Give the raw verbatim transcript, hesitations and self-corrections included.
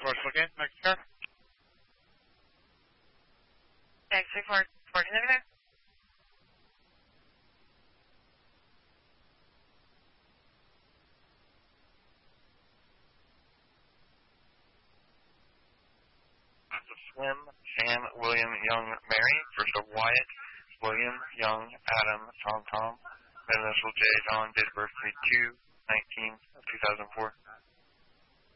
Commercial again, next car. Taxi for fourteen over there. Slim, Sam, William, Young, Mary, first of Wyatt, William, Young, Adam, Tom, Tom, middle initial J, John, date of birth three two nineteen of two thousand four.